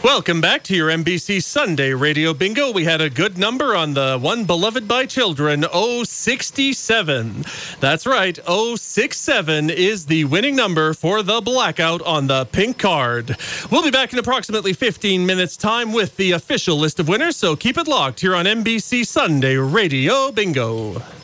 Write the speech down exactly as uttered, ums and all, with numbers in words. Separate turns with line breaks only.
Welcome back to your N B C Sunday Radio Bingo. We had a good number on the one beloved by children, oh sixty-seven. That's right, oh sixty-seven is the winning number for the blackout on the pink card. We'll be back in approximately fifteen minutes' time with the official list of winners, so keep it locked here on N B C Sunday Radio Bingo.